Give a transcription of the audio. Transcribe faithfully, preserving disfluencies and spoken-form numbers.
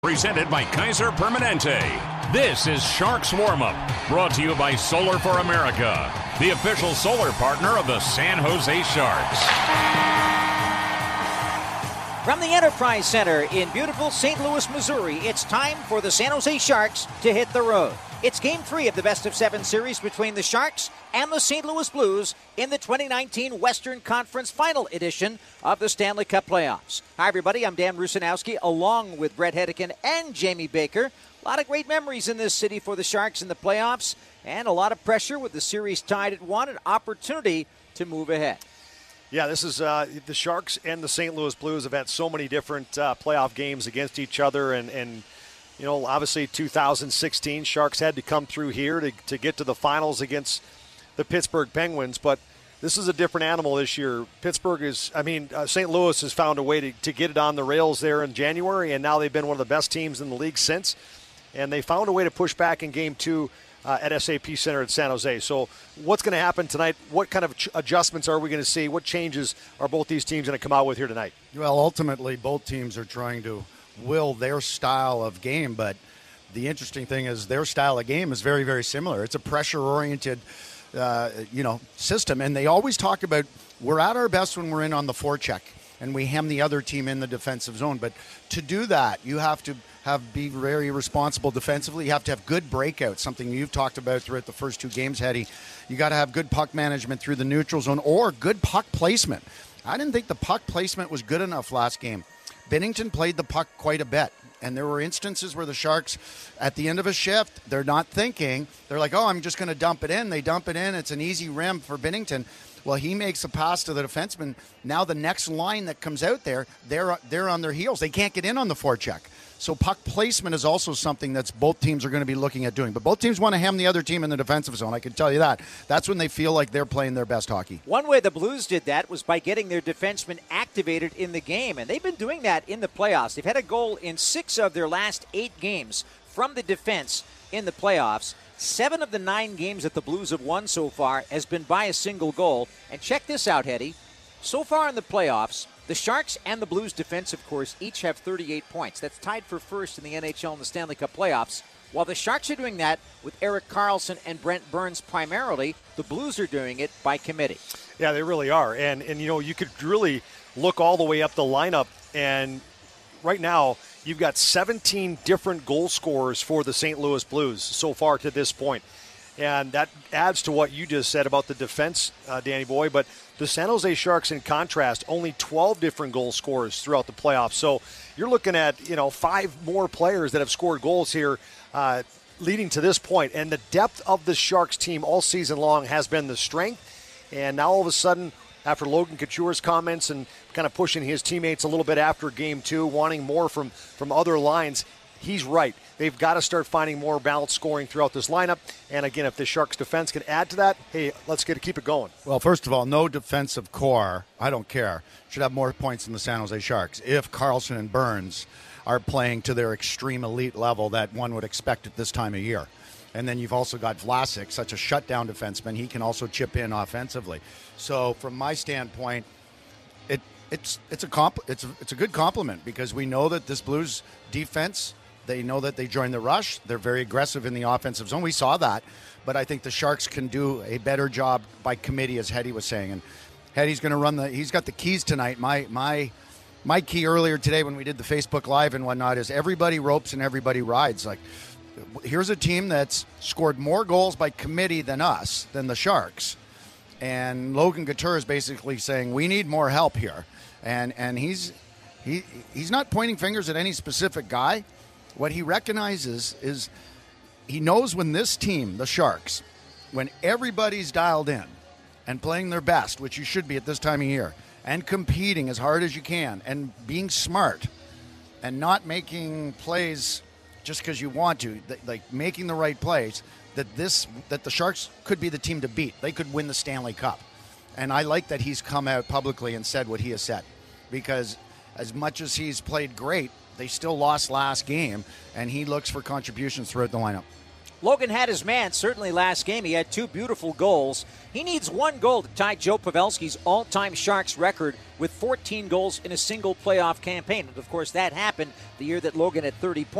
Presented by Kaiser Permanente. This is Sharks Warm-Up, brought to you by Solar for America, the official solar partner of the San Jose Sharks. From the Enterprise Center in beautiful Saint Louis, Missouri, it's time for the San Jose Sharks to hit the road. It's Game three of the best-of-seven series between the Sharks and the Saint Louis Blues in the twenty nineteen Western Conference Final Edition of the Stanley Cup Playoffs. Hi, everybody. I'm Dan Rusanowski, along with Brett Hedican and Jamie Baker. A lot of great memories in this city for the Sharks in the playoffs, and a lot of pressure with the series tied at one, an opportunity to move ahead. Yeah, this is uh, the Sharks and the Saint Louis Blues have had so many different uh, playoff games against each other, and, and you know, obviously two thousand sixteen, Sharks had to come through here to, to get to the finals against the Pittsburgh Penguins, but this is a different animal this year. Pittsburgh is, I mean, uh, Saint Louis has found a way to, to get it on the rails there in January, and now they've been one of the best teams in the league since, and they found a way to push back in Game two uh, at S A P Center in San Jose. So what's going to happen tonight? What kind of ch- adjustments are we going to see? What changes are both these teams going to come out with here tonight? Well, ultimately, both teams are trying to will their style of game, but the interesting thing is their style of game is very, very similar. It's a pressure-oriented uh, you know, system, and they always talk about we're at our best when we're in on the forecheck and we hem the other team in the defensive zone. But to do that, you have to have be very responsible defensively. You have to have good breakouts, something you've talked about throughout the first two games, Hetty. You got to have good puck management through the neutral zone or good puck placement. I didn't think the puck placement was good enough last game. Binnington played the puck quite a bit, and there were instances where the Sharks, at the end of a shift, they're not thinking. They're like, oh, I'm just going to dump it in. They dump it in. It's an easy rim for Binnington. Well, he makes a pass to the defenseman. Now the next line that comes out there, they're they're on their heels. They can't get in on the forecheck. So puck placement is also something that's both teams are going to be looking at doing. But both teams want to hem the other team in the defensive zone, I can tell you that. That's when they feel like they're playing their best hockey. One way the Blues did that was by getting their defensemen activated in the game, and they've been doing that in the playoffs. They've had a goal in six of their last eight games from the defense in the playoffs. Seven of the nine games that the Blues have won so far has been by a single goal. And check this out, Hetty. So far in the playoffs, the Sharks and the Blues defensive course each have thirty-eight points. That's tied for first in the N H L in the Stanley Cup playoffs. While the Sharks are doing that with Erik Karlsson and Brent Burns primarily, the Blues are doing it by committee. Yeah, they really are. And, and you know, you could really look all the way up the lineup, and right now you've got seventeen different goal scorers for the Saint Louis Blues so far to this point. And that adds to what you just said about the defense, uh, Danny Boy. But the San Jose Sharks, in contrast, only twelve different goal scorers throughout the playoffs. So you're looking at, you know, five more players that have scored goals here uh, leading to this point. And the depth of the Sharks team all season long has been the strength. And now all of a sudden, after Logan Couture's comments and kind of pushing his teammates a little bit after game two, wanting more from, from other lines, he's right. They've got to start finding more balanced scoring throughout this lineup. And again, if the Sharks defense can add to that, hey, let's get to keep it going. Well, first of all, no defensive core, I don't care, should have more points than the San Jose Sharks if Karlsson and Burns are playing to their extreme elite level that one would expect at this time of year. And then you've also got Vlasic, such a shutdown defenseman. He can also chip in offensively. So from my standpoint, it it's it's a comp it's a, it's a good compliment because we know that this Blues defense, they know that they joined the rush. They're very aggressive in the offensive zone. We saw that. But I think the Sharks can do a better job by committee, as Hetty was saying. And Hetty's going to run the – he's got the keys tonight. My my my key earlier today when we did the Facebook Live and whatnot is everybody ropes and everybody rides. Like, here's a team that's scored more goals by committee than us, than the Sharks. And Logan Couture is basically saying, we need more help here. And and he's he he's not pointing fingers at any specific guy. What he recognizes is he knows when this team, the Sharks, when everybody's dialed in and playing their best, which you should be at this time of year, and competing as hard as you can and being smart and not making plays just because you want to, like making the right plays, that this that the Sharks could be the team to beat. They could win the Stanley Cup. And I like that he's come out publicly and said what he has said, because as much as he's played great, they still lost last game, and he looks for contributions throughout the lineup. Logan had his man, certainly last game. He had two beautiful goals. He needs one goal to tie Joe Pavelski's all-time Sharks record with fourteen goals in a single playoff campaign. And, of course, that happened the year that Logan had thirty points.